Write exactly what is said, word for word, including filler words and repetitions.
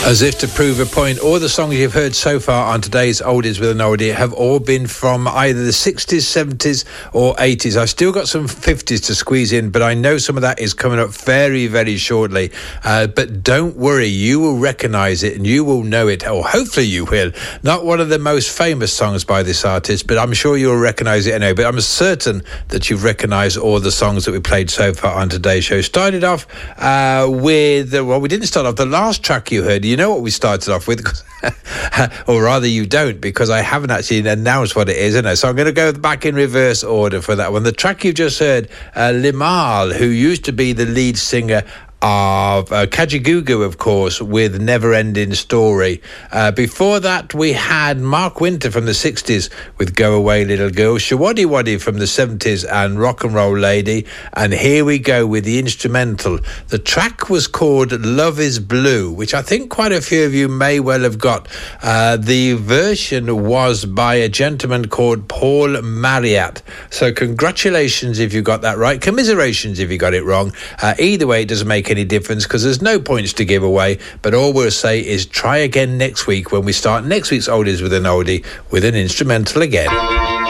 As if to prove a point, all the songs you've heard so far on today's Oldies with an Oldie have all been from either the sixties, seventies or eighties. I've still got some fifties to squeeze in, but I know some of that is coming up very, very shortly. Uh, but don't worry, you will recognise it and you will know it, or hopefully you will. Not one of the most famous songs by this artist, but I'm sure you'll recognise it anyway. But I'm certain that you've recognised all the songs that we played so far on today's show. Started off uh, with, well, we didn't start off, the last track you heard, you know what we started off with, or rather you don't, because I haven't actually announced what it is, isn't I? So I'm going to go back in reverse order for that one. The track you just heard, uh, Limahl, who used to be the lead singer of uh, Kajagoogoo, of course, with Never Ending Story. Uh, before that, we had Mark Winter from the sixties with Go Away Little Girl, Shawaddy Waddy from the seventies and Rock and Roll Lady, and here we go with the instrumental. The track was called Love is Blue, which I think quite a few of you may well have got. Uh, the version was by a gentleman called Paul Marriott. So congratulations if you got that right. Commiserations if you got it wrong. Uh, either way, it doesn't make any difference because there's no points to give away, but all we'll say is try again next week when we start next week's Oldies with an Oldie with an instrumental again.